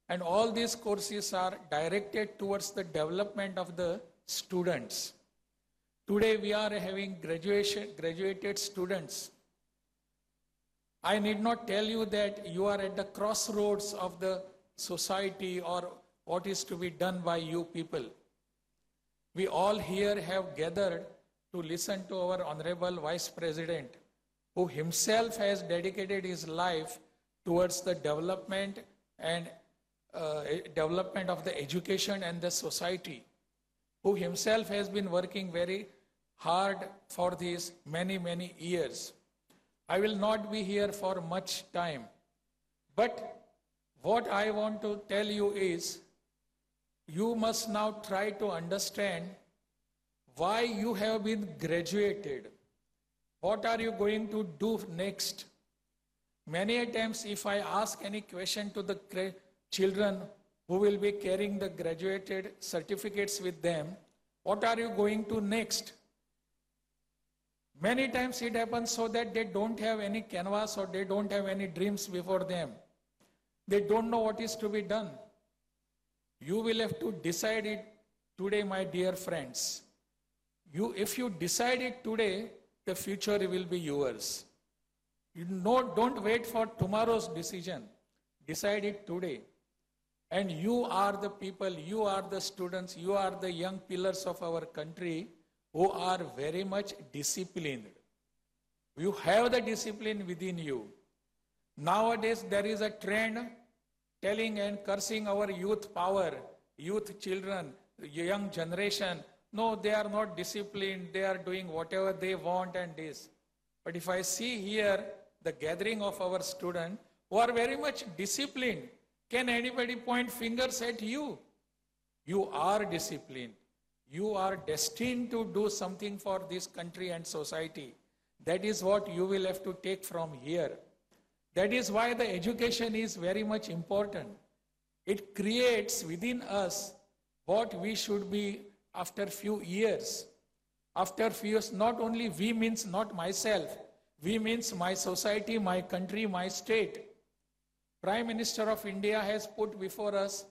And all these courses are directed towards the development of the students. Today we are having graduated students. I need not tell you that you are at the crossroads of the society or what is to be done by you people. We all here have gathered to listen to our Honorable Vice President, who himself has dedicated his life towards the development and development of the education and the society, who himself has been working very hard for these many years. I will not be here for much time, but what I want to tell you is, you must now try to understand why you have been graduated. What are you going to do next? Many a times if I ask any question to the children who will be carrying the graduated certificates with them, what are you going to next? Many times it happens so that they don't have any canvas or they don't have any dreams before them. They don't know what is to be done. You will have to decide it today, my dear friends. If you decide it today, the future will be yours. Don't wait for tomorrow's decision. Decide it today. And you are the people, you are the students, you are the young pillars of our country who are very much disciplined. You have the discipline within you. Nowadays, there is a trend telling and cursing our youth power, youth children, young generation. No, they are not disciplined. They are doing whatever they want and this. But if I see here the gathering of our students who are very much disciplined, can anybody point fingers at you? You are disciplined. You are destined to do something for this country and society. That is what you will have to take from here. That is why the education is very much important. It creates within us what we should be after few years. After few years, not only we means not myself, we means my society, my country, my state. Prime Minister of India has put before us,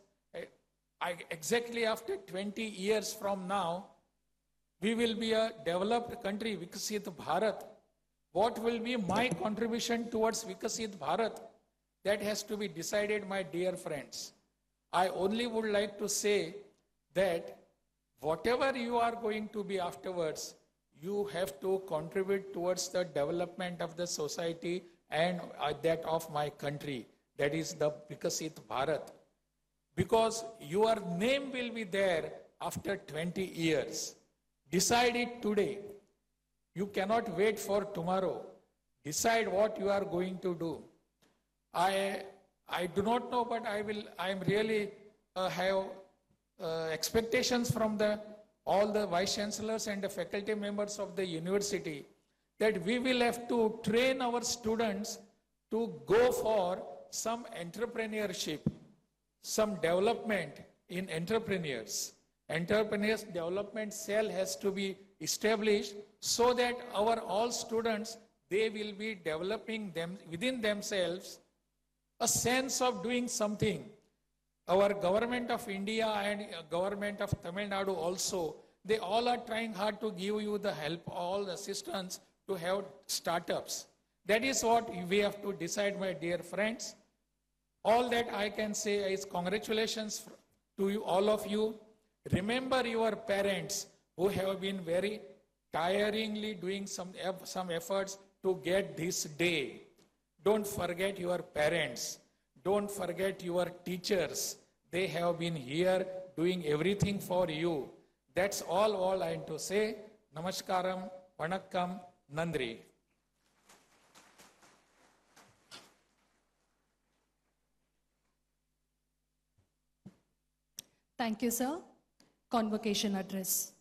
exactly after 20 years from now, we will be a developed country, Vikasit Bharat. What will be my contribution towards Vikasit Bharat? That has to be decided, my dear friends. I only would like to say that whatever you are going to be afterwards, you have to contribute towards the development of the society and that of my country. That is the Vikasit Bharat. Because your name will be there after 20 years. Decide it today. You cannot wait for tomorrow. Decide what you are going to do. I do not know, but I am really have expectations from all the vice chancellors and the faculty members of the university that we will have to train our students to go for some entrepreneurship, some development in entrepreneurs. Entrepreneurs development cell has to be established so that our all students, they will be developing them within themselves a sense of doing something. Our government of India and government of Tamil Nadu also, they all are trying hard to give you the help, all the assistance to have startups. That is what we have to decide, my dear friends. All that I can say is congratulations to you, all of you. Remember your parents who have been very tiringly doing some efforts to get this day. Don't forget your parents. Don't forget your teachers. They have been here doing everything for you. That's all I am to say. Namaskaram, Vanakkam, Nandri. Thank you, sir. Convocation address.